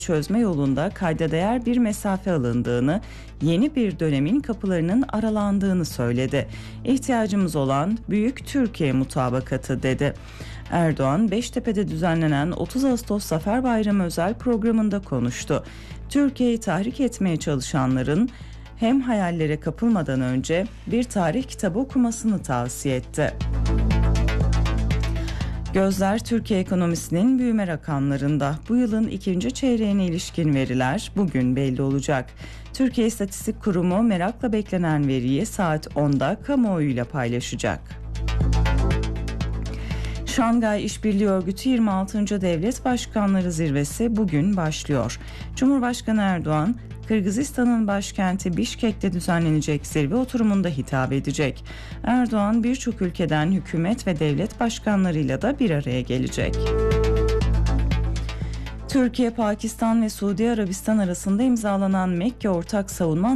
çözme yolunda kayda değer bir mesafe alındığını, yeni bir dönemin kapılarının aralandığını söyledi. İhtiyacımız olan büyük Türkiye mutabakatı dedi. Erdoğan, Beştepe'de düzenlenen 30 Ağustos Zafer Bayramı özel programında konuştu. Türkiye'yi tahrik etmeye çalışanların hem hayallere kapılmadan önce bir tarih kitabı okumasını tavsiye etti. Gözler Türkiye ekonomisinin büyüme rakamlarında. Bu yılın ikinci çeyreğine ilişkin veriler bugün belli olacak. Türkiye İstatistik Kurumu merakla beklenen veriyi saat 10'da kamuoyuyla paylaşacak. Şangay İşbirliği Örgütü 26. Devlet Başkanları Zirvesi bugün başlıyor. Cumhurbaşkanı Erdoğan, Kırgızistan'ın başkenti Bişkek'te düzenlenecek zirve oturumunda hitap edecek. Erdoğan birçok ülkeden hükümet ve devlet başkanlarıyla da bir araya gelecek. Türkiye, Pakistan ve Suudi Arabistan arasında imzalanan Mekke Ortak Savunma